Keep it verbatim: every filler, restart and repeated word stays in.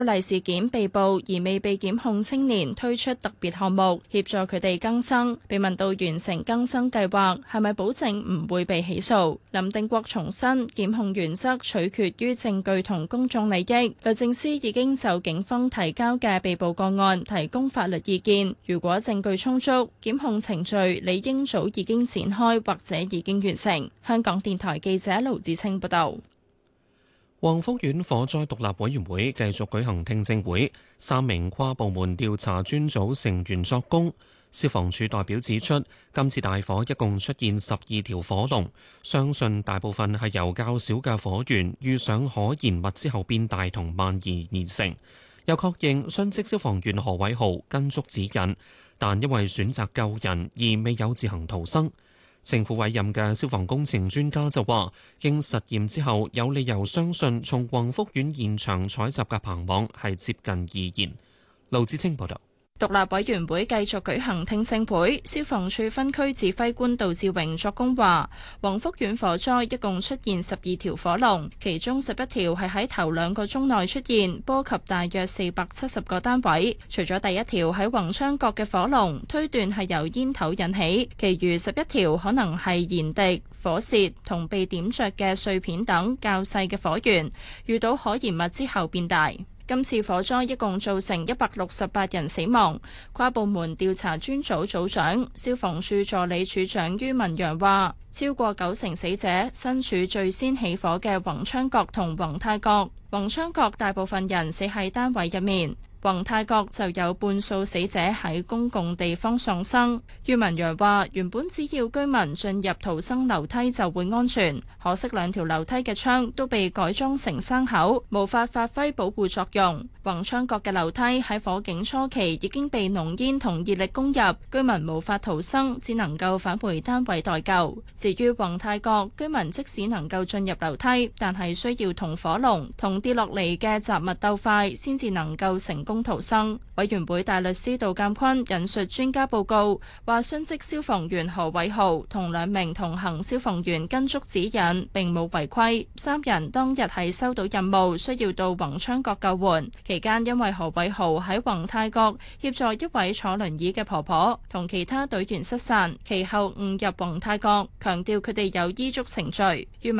例事件被捕而未被檢控青年推出特別項目，協助佢哋更生。被問到完成更生計劃係咪保證唔會被起訴，林定國重申檢控原則取決於證據同公眾利益。律政司已經就警方提交嘅被捕個案提供法律意見，如果證據充足，檢控程序理應早已經展開或者已經完成。香港電台記者盧子清報道。 黃福苑火災獨立委員會繼續舉行聽證會，三名跨部門調查專組成員作供。消防處代表指出，今次大火一共出現十二條火龍，相信大部分係由較少嘅火源遇上可燃物之後變大同蔓延而成。又確認殉職消防員何偉豪跟足指引，但因為選擇救人而未有自行逃生。政府委任嘅消防工程專家就話，經實驗之後有理由相信從宏福苑現場採集嘅棚網係接近易燃。盧志清報道。 獨立委員會繼續舉行聽證會，消防處分區指揮官杜志榮作供話，宏福苑火災一共出現十二條火龍，其中十一條係喺頭兩個鐘內出現，波及大約四百七十個單位。除咗第一條喺宏昌閣嘅火龍，推斷係由煙頭引起，其餘十一條可能係燃滴、火舌同被點着嘅碎片等較細嘅火源，遇到可燃物之後變大。今次火災一共造成一百六十八人死亡。跨部門調查專組組長、消防處助理處長于文陽話，超過九成死者身處最先起火嘅宏昌閣同宏泰閣。宏昌閣大部分人死喺單位入面，宏泰閣就有半數死者喺公共地方喪生。于文陽話，原本只要居民進入逃生樓梯就會安全，可惜兩條樓梯嘅窗都被改裝成牲口，無法發揮保護作用。宏昌閣嘅樓梯喺火警初期已經被濃煙同熱力攻入，居民無法逃生，只能夠返回單位待救。至於宏泰閣，居民即使能夠進入樓梯，但係需要同火龍同跌落嚟嘅雜物鬥快，先至能夠成功逃生。委員會大律師杜鑑坤引述專家報告，話殉職消防員何偉豪同兩名同行消防員跟足指引，並冇違規。三人當日係收到任務，需要到宏昌閣救援。期間因為何偉豪喺宏泰閣協助一位坐輪椅嘅婆婆，同其他隊員失散，其後誤入宏泰閣，強調佢哋有依足程序。